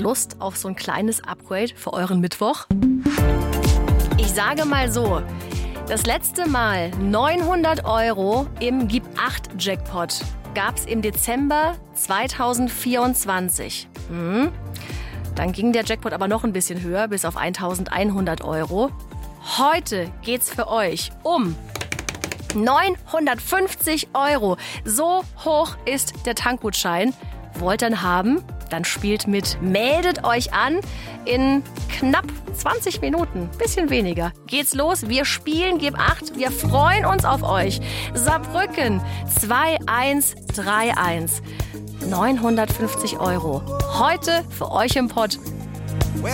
Lust auf so ein kleines Upgrade für euren Mittwoch? Ich sage mal so, das letzte Mal 900 € im Gib-8-Jackpot gab es im Dezember 2024. Dann ging der Jackpot aber noch ein bisschen höher, bis auf 1.100 €. Heute geht's für euch um 950 €. So hoch ist der Tankgutschein. Wollt ihr ihn haben? Dann spielt mit. Meldet euch an. In knapp 20 Minuten, bisschen weniger, geht's los. Wir spielen Gib-8. Wir freuen uns auf euch. Saarbrücken 2131. 950 €. Heute für euch im Pott.